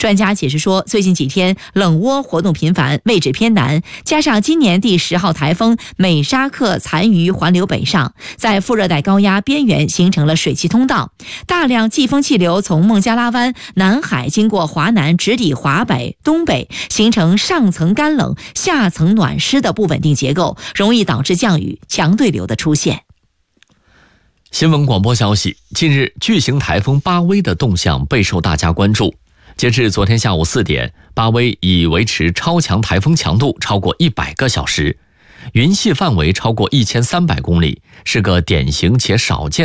专家解释说，最近几天冷涡活动频繁，位置偏南，加上今年第10号台风美沙克残余环流北上，在副热带高压边缘形成了水汽通道，大量季风气流从孟加拉湾南海经过华南直抵华北、东北，形成上层干冷、下层暖湿的不稳定结构，容易导致降雨、强对流的出现。 新闻广播消息，近日巨型台风巴威的动向备受大家关注。截至昨天下午4点，巴威已维持超强台风强度超过100个小时，云系范围超过1300公里，是个典型且少见